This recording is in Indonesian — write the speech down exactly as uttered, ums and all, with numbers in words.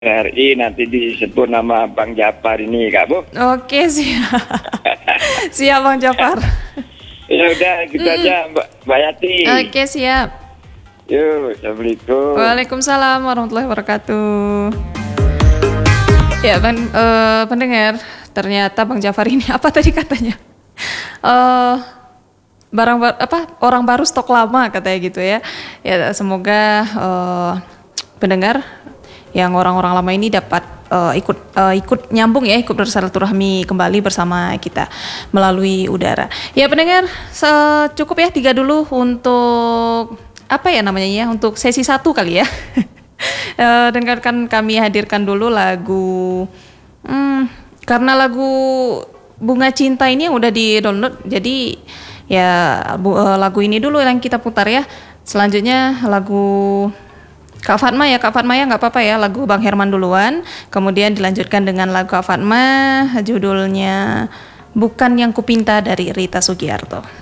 R I nanti disebut nama Bang Japar ini, Kak Bu. Oke, siap. Siap Bang Japar. Ya udah gitu Mm-mm. aja Mbak, Mbak Yati. Oke, siap. Yuk, Assalamualaikum. Waalaikumsalam warahmatullahi wabarakatuh. Ya, Bang, eh, pendengar, ternyata Bang Jafar ini apa tadi katanya? Eh, barang ba- apa orang baru stok lama katanya gitu ya. Ya, semoga eh, pendengar yang orang-orang lama ini dapat uh, ikut uh, ikut nyambung ya, ikut bersilaturahmi kembali bersama kita melalui udara. Ya pendengar, se- cukup ya tiga dulu untuk apa ya namanya ya, untuk sesi satu kali ya. Eh, dengarkan kami hadirkan dulu lagu, hmm, karena lagu Bunga Cinta ini yang udah di download, jadi ya bu- eh, lagu ini dulu yang kita putar ya. Selanjutnya lagu Kak Fatma ya, Kak Fatma ya nggak apa-apa ya, lagu Bang Herman duluan, kemudian dilanjutkan dengan lagu Kak Fatma, judulnya Bukan Yang Kupinta dari Rita Sugiarto.